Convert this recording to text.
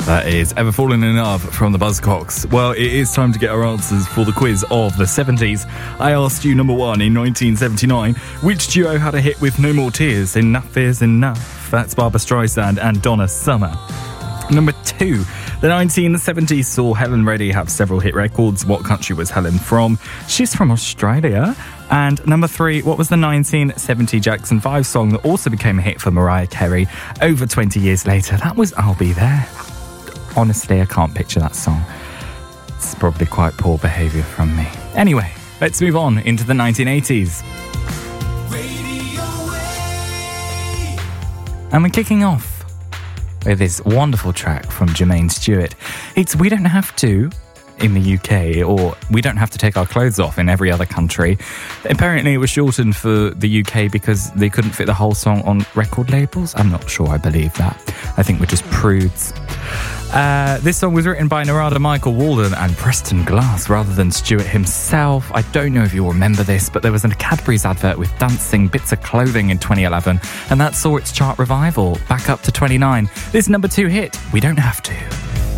That is Ever Fallen in Love from the Buzzcocks. Well, it is time to get our answers for the quiz of the 70s. I asked you, number one, in 1979, which duo had a hit with No More Tears? Enough is Enough. That's Barbra Streisand and Donna Summer. Number two, the 1970s saw Helen Reddy have several hit records. What country was Helen from? She's from Australia. And number three, what was the 1970 Jackson 5 song that also became a hit for Mariah Carey over 20 years later? That was I'll Be There. Honestly, I can't picture that song. It's probably quite poor behaviour from me. Anyway, let's move on into the 1980s. And we're kicking off with this wonderful track from Jermaine Stewart. It's We Don't Have To in the UK, or We Don't Have to Take Our Clothes Off in every other country. Apparently it was shortened for the UK because they couldn't fit the whole song on record labels. I'm not sure I believe that. I think we're just prudes. This song was written by Narada Michael Walden and Preston Glass rather than Stewart himself. I don't know if you'll remember this, but there was a Cadbury's advert with dancing bits of clothing in 2011, and that saw its chart revival back up to 29. This number two hit, We Don't Have To.